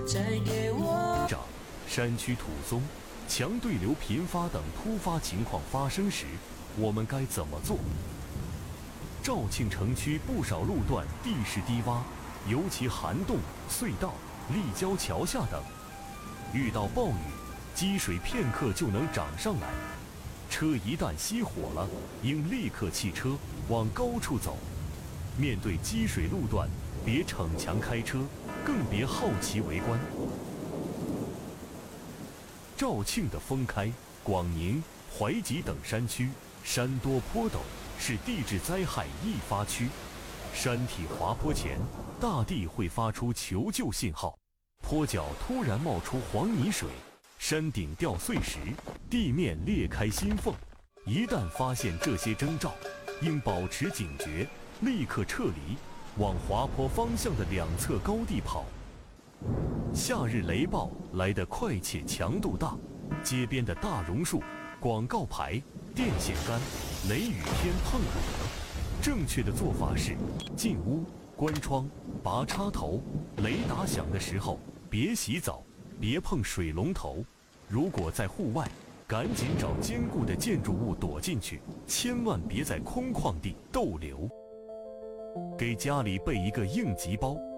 山区土松、强对流频发等突发情况发生时，我们该怎么做？肇庆城区不少路段地势低洼，尤其涵洞、隧道、立交桥下等，遇到暴雨，积水片刻就能涨上来。车一旦熄火了，应立刻弃车，往高处走。面对积水路段，别逞强开车，更别好奇围观。肇庆的封开、广宁、怀集等山区，山多坡陡，是地质灾害易发区。山体滑坡前，大地会发出求救信号，坡脚突然冒出黄泥水，山顶掉碎石，地面裂开心缝。一旦发现这些征兆，应保持警觉，立刻撤离，往滑坡方向的两侧高地跑。夏日雷暴来得快且强度大，街边的大榕树、广告牌、电线杆，雷雨天碰不得。正确的做法是：进屋、关窗、拔插头。雷打响的时候，别洗澡，别碰水龙头。如果在户外，赶紧找坚固的建筑物躲进去，千万别在空旷地逗留。给家里备一个应急包，